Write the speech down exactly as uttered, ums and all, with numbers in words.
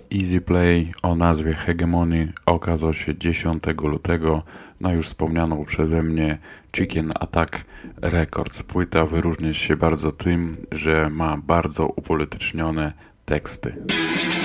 Easy Play o nazwie Hegemony okazał się dziesiątego lutego na już wspomnianą przeze mnie Chicken Attack Records. Płyta wyróżnia się bardzo tym, że ma bardzo upolitycznione teksty.